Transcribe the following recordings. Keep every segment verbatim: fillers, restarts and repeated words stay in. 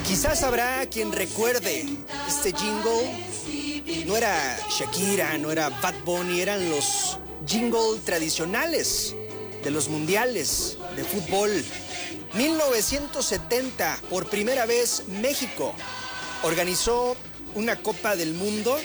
Quizás habrá quien recuerde este jingle. No era Shakira, no era Bad Bunny, eran los jingle tradicionales de los mundiales de fútbol. mil novecientos setenta, por primera vez México organizó una Copa del Mundo.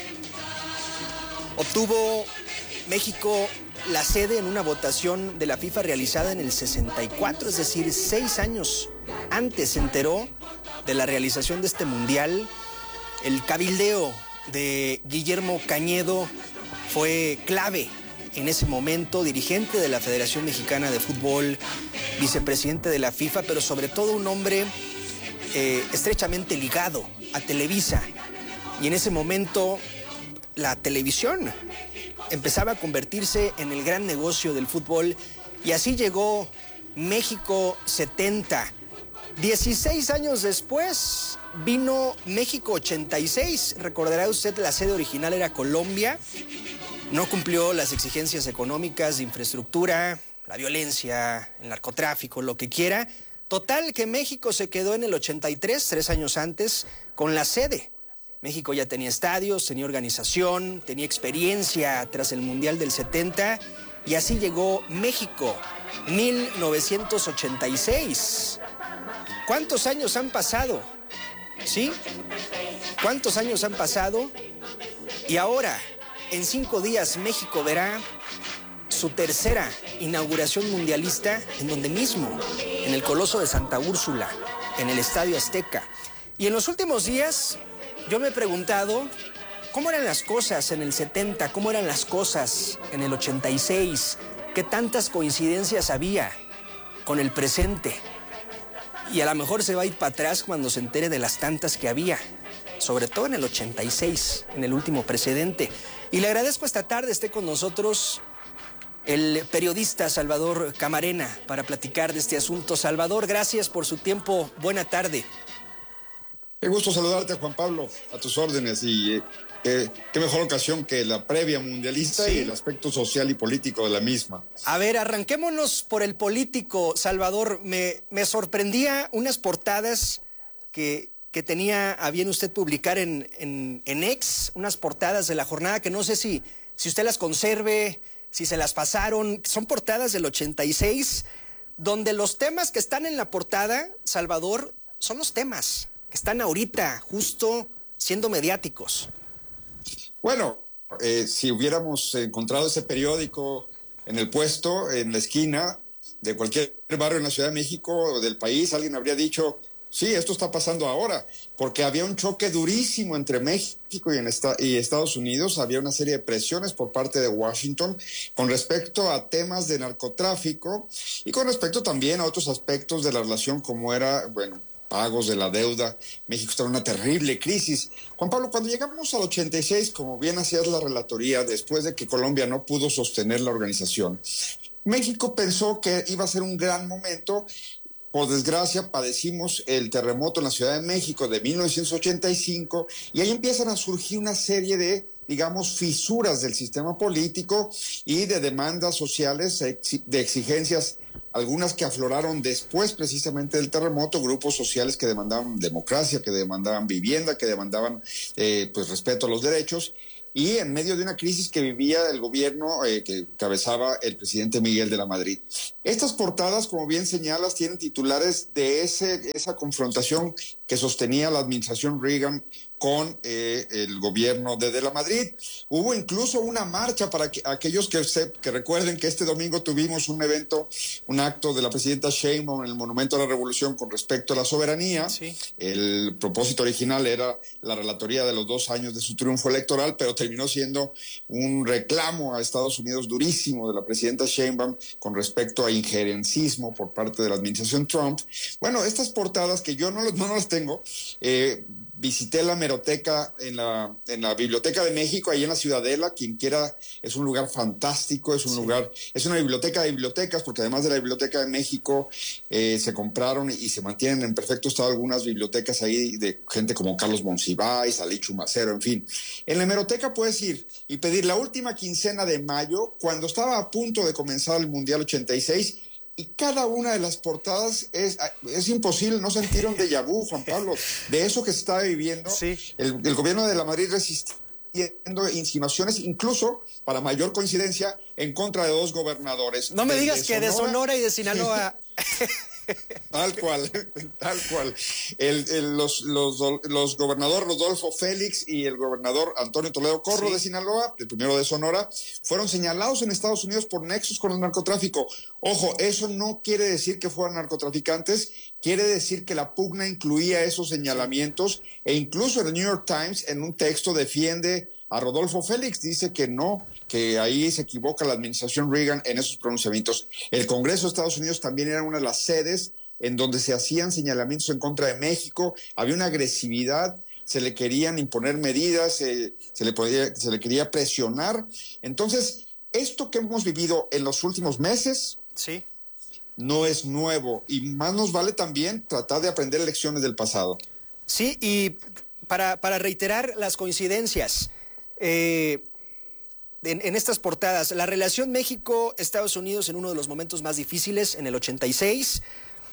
Obtuvo México la sede en una votación de la FIFA realizada en el sesenta y cuatro, es decir, seis años antes se enteró de la realización de este mundial. El cabildeo de Guillermo Cañedo fue clave en ese momento, dirigente de la Federación Mexicana de Fútbol, vicepresidente de la FIFA, pero sobre todo un hombre eh, estrechamente ligado a Televisa. Y en ese momento la televisión empezaba a convertirse en el gran negocio del fútbol, y así llegó México setenta. dieciséis años después vino México ochenta y seis. Recordará usted, la sede original era Colombia. No cumplió las exigencias económicas de infraestructura, la violencia, el narcotráfico, lo que quiera. Total que México se quedó en el ochenta y tres, tres años antes, con la sede. México ya tenía estadios, tenía organización, tenía experiencia tras el Mundial del setenta, y así llegó México, mil novecientos ochenta y seis. ¿Cuántos años han pasado? ¿Sí? ¿Cuántos años han pasado? Y ahora, en cinco días, México verá su tercera inauguración mundialista en donde mismo, en el Coloso de Santa Úrsula, en el Estadio Azteca. Y en los últimos días, yo me he preguntado, ¿cómo eran las cosas en el setenta? ¿Cómo eran las cosas en el ochenta y seis? ¿Qué tantas coincidencias había con el presente? Y a lo mejor se va a ir para atrás cuando se entere de las tantas que había, sobre todo en el ochenta y seis, en el último precedente. Y le agradezco esta tarde esté con nosotros el periodista Salvador Camarena para platicar de este asunto. Salvador, gracias por su tiempo. Buena tarde. Qué gusto saludarte, Juan Pablo, a tus órdenes. Y eh, eh, qué mejor ocasión que la previa mundialista, sí, y el aspecto social y político de la misma. A ver, arranquémonos por el político, Salvador. Me, me sorprendía unas portadas que, que tenía a bien usted publicar en, en, en X, unas portadas de la jornada que no sé si, si usted las conserve, si se las pasaron. Son portadas del ochenta y seis, donde los temas que están en la portada, Salvador, son los temas que están ahorita justo siendo mediáticos. Bueno, eh, si hubiéramos encontrado ese periódico en el puesto, en la esquina de cualquier barrio en la Ciudad de México o del país, alguien habría dicho, sí, esto está pasando ahora, porque había un choque durísimo entre México y, en esta, y Estados Unidos. Había una serie de presiones por parte de Washington con respecto a temas de narcotráfico y con respecto también a otros aspectos de la relación, como era, bueno, pagos de la deuda. México está en una terrible crisis. Juan Pablo, cuando llegamos al ochenta y seis, como bien hacías la relatoría, después de que Colombia no pudo sostener la organización, México pensó que iba a ser un gran momento. Por desgracia, padecimos el terremoto en la Ciudad de México de mil novecientos ochenta y cinco, y ahí empiezan a surgir una serie de, digamos, fisuras del sistema político y de demandas sociales, de exigencias, algunas que afloraron después precisamente del terremoto, grupos sociales que demandaban democracia, que demandaban vivienda, que demandaban eh, pues respeto a los derechos, y en medio de una crisis que vivía el gobierno eh, que encabezaba el presidente Miguel de la Madrid. Estas portadas, como bien señalas, tienen titulares de ese, esa confrontación que sostenía la administración Reagan con eh, el gobierno de, de la Madrid. Hubo incluso una marcha para que, aquellos que, se, que recuerden que este domingo tuvimos un evento, un acto de la presidenta Sheinbaum en el Monumento a la Revolución con respecto a la soberanía. Sí. El propósito original era la relatoría de los dos años de su triunfo electoral, pero terminó siendo un reclamo a Estados Unidos durísimo de la presidenta Sheinbaum con respecto a injerencismo por parte de la administración Trump. Bueno, estas portadas que yo no, no, no las tengo, eh, visité la hemeroteca en la, en la Biblioteca de México, ahí en la Ciudadela. Quien quiera, es un lugar fantástico, es un sí. lugar, es una biblioteca de bibliotecas, porque además de la Biblioteca de México, eh, se compraron y se mantienen en perfecto estado algunas bibliotecas ahí de gente como Carlos Monsiváis, Ali Chumacero, en fin. En la hemeroteca puedes ir y pedir la última quincena de mayo, cuando estaba a punto de comenzar el Mundial ochenta y seis, y cada una de las portadas es, es imposible no sentir un déjà vu, Juan Pablo, de eso que se está viviendo. Sí. El, el gobierno de la Madrid resistiendo insinuaciones, incluso, para mayor coincidencia, en contra de dos gobernadores. No me de, digas de que de Sonora y de Sinaloa. Tal cual, tal cual. El, el, los, los, los gobernadores Rodolfo Félix y el gobernador Antonio Toledo Corro sí. de Sinaloa, el primero de Sonora, fueron señalados en Estados Unidos por nexos con el narcotráfico. Ojo, eso no quiere decir que fueran narcotraficantes, quiere decir que la pugna incluía esos señalamientos e incluso el New York Times en un texto defiende a Rodolfo Félix, dice que no, que ahí se equivoca la administración Reagan en esos pronunciamientos. El Congreso de Estados Unidos también era una de las sedes en donde se hacían señalamientos en contra de México, había una agresividad, se le querían imponer medidas, eh, se, le podía, se le quería presionar. Entonces, esto que hemos vivido en los últimos meses sí. no es nuevo y más nos vale también tratar de aprender lecciones del pasado. Sí, y para, para reiterar las coincidencias, eh, En, en estas portadas, la relación México-Estados Unidos en uno de los momentos más difíciles, en el ochenta y seis.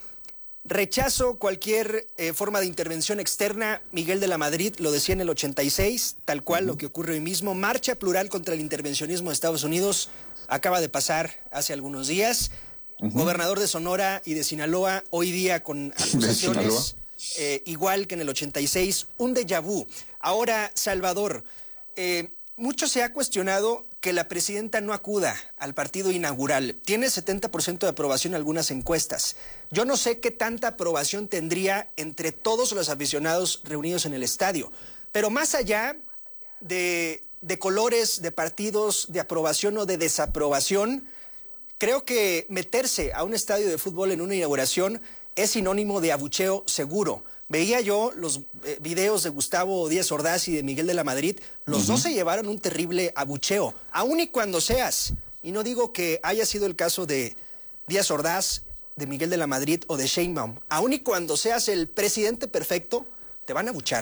Rechazo cualquier eh, forma de intervención externa, Miguel de la Madrid lo decía en el ochenta y seis, tal cual uh-huh. lo que ocurre hoy mismo. Marcha plural contra el intervencionismo de Estados Unidos, acaba de pasar hace algunos días. Uh-huh. Gobernador de Sonora y de Sinaloa, hoy día con acusaciones, eh, igual que en el ochenta y seis, un déjà vu. Ahora, Salvador, eh, mucho se ha cuestionado que la presidenta no acuda al partido inaugural. Tiene setenta por ciento de aprobación en algunas encuestas. Yo no sé qué tanta aprobación tendría entre todos los aficionados reunidos en el estadio. Pero más allá de, de colores, de partidos, de aprobación o de desaprobación, creo que meterse a un estadio de fútbol en una inauguración es sinónimo de abucheo seguro. Veía yo los eh, videos de Gustavo Díaz Ordaz y de Miguel de la Madrid. Los uh-huh. dos se llevaron un terrible abucheo, aun y cuando seas, y no digo que haya sido el caso de Díaz Ordaz, de Miguel de la Madrid o de Sheinbaum, aun y cuando seas el presidente perfecto, te van a abuchar.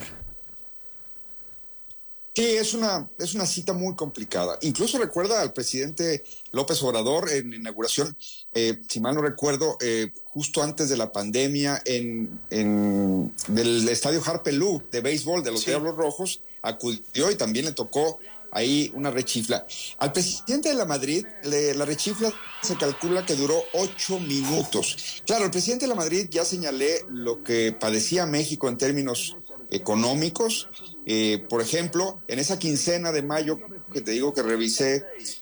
Sí, es una, es una cita muy complicada. Incluso recuerda al presidente López Obrador en inauguración, eh, si mal no recuerdo, eh, justo antes de la pandemia, en, en del estadio Harpelú de béisbol de los sí. Diablos Rojos, acudió y también le tocó ahí una rechifla. Al presidente de la Madrid, le, la rechifla se calcula que duró ocho minutos. Claro, el presidente de la Madrid, ya señalé lo que padecía México en términos económicos. Eh, por ejemplo, en esa quincena de mayo que te digo que revisé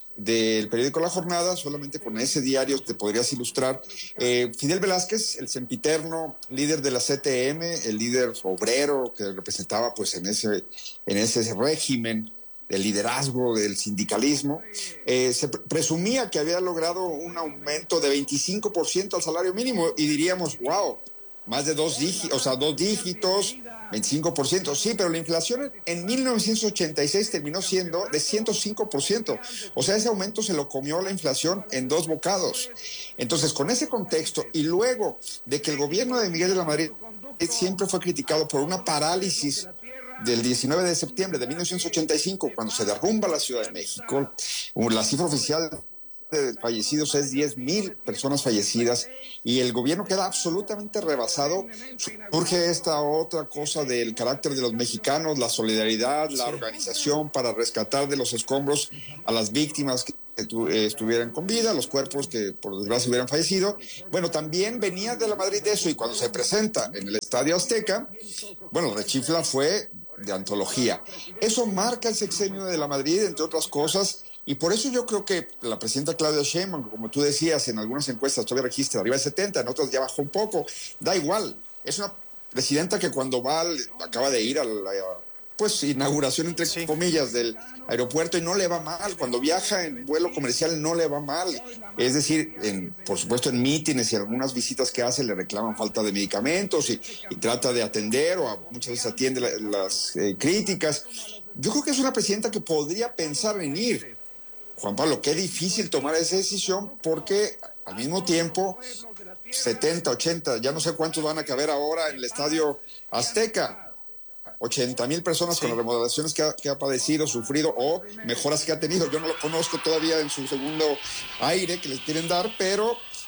del periódico La Jornada, solamente con ese diario te podrías ilustrar, eh, Fidel Velázquez, el sempiterno líder de la C T M, el líder obrero que representaba pues en ese, en ese régimen del liderazgo del sindicalismo, eh, se pre- presumía que había logrado un aumento de veinticinco por ciento al salario mínimo y diríamos, wow, más de dos dígitos, o sea, dos dígitos, veinticinco por ciento, sí, pero la inflación en mil novecientos ochenta y seis terminó siendo de ciento cinco por ciento, o sea, ese aumento se lo comió la inflación en dos bocados. Entonces, con ese contexto, y luego de que el gobierno de Miguel de la Madrid siempre fue criticado por una parálisis del diecinueve de septiembre de mil novecientos ochenta y cinco, cuando se derrumba la Ciudad de México, la cifra oficial de fallecidos es diez mil personas fallecidas y el gobierno queda absolutamente rebasado. Surge esta otra cosa del carácter de los mexicanos, la solidaridad, la organización para rescatar de los escombros a las víctimas que estuvieran con vida, los cuerpos que por desgracia hubieran fallecido. Bueno, también venía de la Madrid de eso, y cuando se presenta en el Estadio Azteca, bueno, la rechifla fue de antología. Eso marca el sexenio de la Madrid, entre otras cosas. Y por eso yo creo que la presidenta Claudia Sheinbaum, como tú decías, en algunas encuestas todavía registra arriba de setenta, en otras ya bajó un poco, da igual. Es una presidenta que cuando va, al, acaba de ir a la pues, inauguración, entre sí. comillas, del aeropuerto y no le va mal. Cuando viaja en vuelo comercial no le va mal. Es decir, en, por supuesto en mítines y algunas visitas que hace le reclaman falta de medicamentos y, y trata de atender o a, muchas veces atiende la, las eh, críticas. Yo creo que es una presidenta que podría pensar en ir. Juan Pablo, qué difícil tomar esa decisión porque al mismo tiempo setenta, ochenta, ya no sé cuántos van a caber ahora en el Estadio Azteca, ochenta mil personas sí. con las remodelaciones que ha, que ha padecido, sufrido o mejoras que ha tenido. Yo no lo conozco todavía en su segundo aire que les quieren dar, pero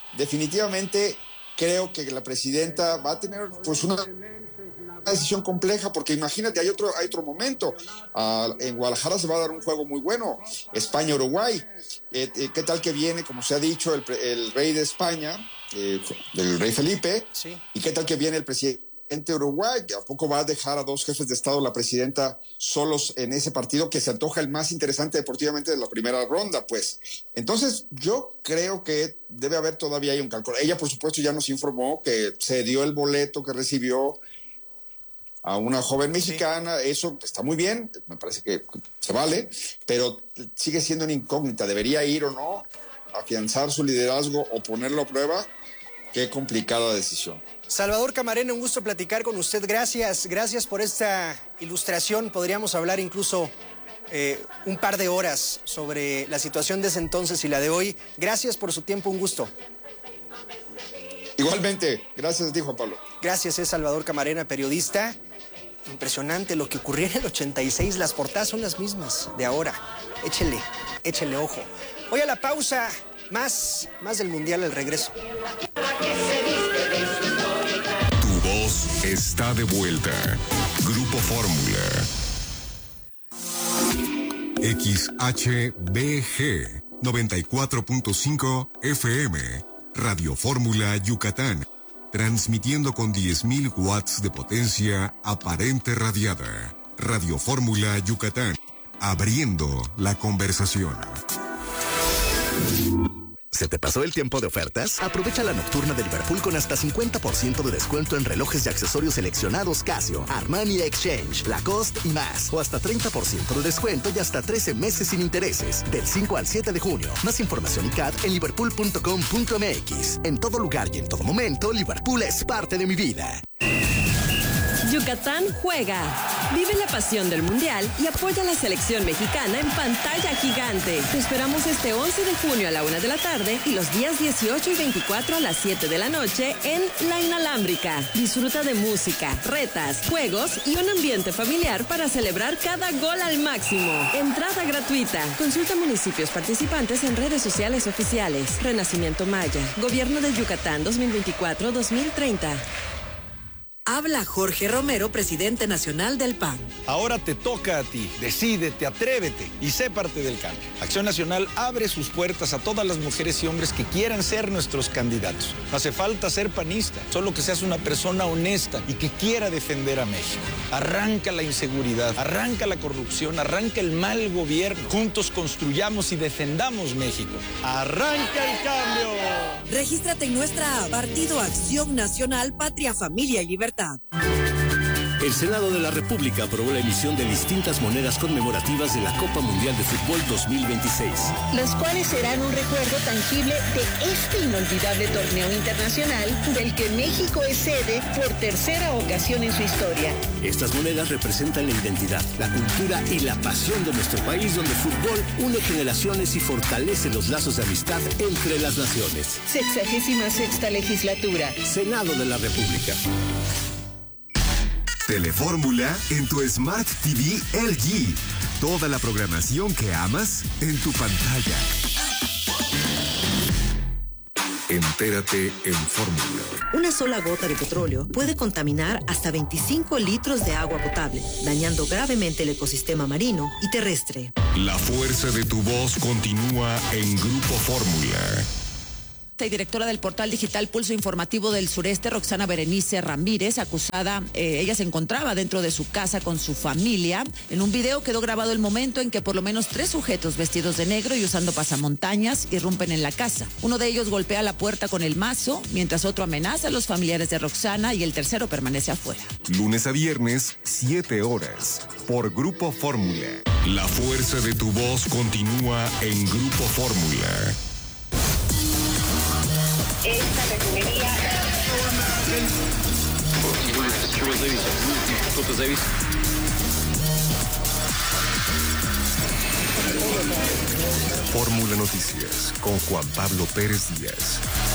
definitivamente creo que la presidenta va a tener pues una decisión compleja, porque imagínate, hay otro, hay otro momento. Uh, en Guadalajara se va a dar un juego muy bueno, España-Uruguay. Eh, eh, ¿Qué tal que viene, como se ha dicho, el, el rey de España, eh, el rey Felipe? Sí. ¿Y qué tal que viene el presidente de Uruguay? ¿A poco va a dejar a dos jefes de Estado, la presidenta, solos en ese partido que se antoja el más interesante deportivamente de la primera ronda? Pues entonces yo creo que debe haber todavía ahí un cálculo. Ella, por supuesto, ya nos informó que se dio el boleto que recibió a una joven mexicana. Sí. Eso está muy bien, me parece que se vale, pero sigue siendo una incógnita. ¿Debería ir o no? ¿Afianzar su liderazgo o ponerlo a prueba? Qué complicada decisión. Salvador Camarena, un gusto platicar con usted. Gracias, gracias por esta ilustración. Podríamos hablar incluso eh, un par de horas sobre la situación de ese entonces y la de hoy. Gracias por su tiempo, un gusto. Igualmente, gracias a ti, Juan Pablo. Gracias, es Salvador Camarena, periodista. Impresionante lo que ocurrió en el ochenta y seis. Las portadas son las mismas de ahora. Échele, échele ojo. Voy a la pausa. Más, más del Mundial al regreso. Tu voz está de vuelta. Grupo Fórmula. X H B G noventa y cuatro punto cinco F M. Radio Fórmula Yucatán. Transmitiendo con diez mil watts de potencia aparente radiada. Radio Fórmula Yucatán. Abriendo la conversación. ¿Se te pasó el tiempo de ofertas? Aprovecha la nocturna de Liverpool con hasta cincuenta por ciento de descuento en relojes y accesorios seleccionados Casio, Armani Exchange, Lacoste y más. O hasta treinta por ciento de descuento y hasta trece meses sin intereses. Del cinco al siete de junio. Más información y C A D en liverpool punto com punto m x. En todo lugar y en todo momento, Liverpool es parte de mi vida. Yucatán juega. Vive la pasión del Mundial y apoya a la selección mexicana en pantalla gigante. Te esperamos este once de junio a la una de la tarde y los días dieciocho y veinticuatro a las siete de la noche en La Inalámbrica. Disfruta de música, retas, juegos y un ambiente familiar para celebrar cada gol al máximo. Entrada gratuita. Consulta municipios participantes en redes sociales oficiales. Renacimiento Maya. Gobierno de Yucatán dos mil veinticuatro a dos mil treinta. Habla Jorge Romero, presidente nacional del P A N. Ahora te toca a ti. Decídete, atrévete y sé parte del cambio. Acción Nacional abre sus puertas a todas las mujeres y hombres que quieran ser nuestros candidatos. No hace falta ser panista, solo que seas una persona honesta y que quiera defender a México. Arranca la inseguridad, arranca la corrupción, arranca el mal gobierno. Juntos construyamos y defendamos México. ¡Arranca el cambio! Regístrate en nuestra app, Partido Acción Nacional, Patria, Familia y Libertad. El Senado de la República aprobó la emisión de distintas monedas conmemorativas de la Copa Mundial de Fútbol dos mil veintiséis. Los cuales serán un recuerdo tangible de este inolvidable torneo internacional del que México es sede por tercera ocasión en su historia. Estas monedas representan la identidad, la cultura y la pasión de nuestro país, donde el fútbol une generaciones y fortalece los lazos de amistad entre las naciones. Sexagésima sexta legislatura. Senado de la República. Telefórmula en tu Smart T V L G. Toda la programación que amas en tu pantalla. Entérate en Fórmula. Una sola gota de petróleo puede contaminar hasta veinticinco litros de agua potable, dañando gravemente el ecosistema marino y terrestre. La fuerza de tu voz continúa en Grupo Fórmula. Y directora del portal digital Pulso Informativo del Sureste, Roxana Berenice Ramírez, acusada, eh, ella se encontraba dentro de su casa con su familia. En un video quedó grabado el momento en que por lo menos tres sujetos vestidos de negro y usando pasamontañas irrumpen en la casa. Uno de ellos golpea la puerta con el mazo, mientras otro amenaza a los familiares de Roxana y el tercero permanece afuera. Lunes a viernes, siete horas, por Grupo Fórmula. La fuerza de tu voz continúa en Grupo Fórmula. Esta refinería. Fórmula Noticias con Juan Pablo Pérez Díaz.